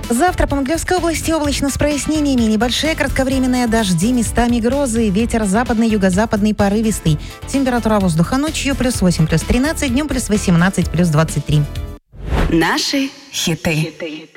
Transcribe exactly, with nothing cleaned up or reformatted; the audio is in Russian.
Завтра по Могилевской области облачно с прояснениями. Небольшие кратковременные дожди, местами грозы. Ветер западный, юго-западный, порывистый. Температура воздуха ночью плюс восемь, плюс тринадцать, днем плюс восемнадцать, плюс двадцать три. Наши хиты.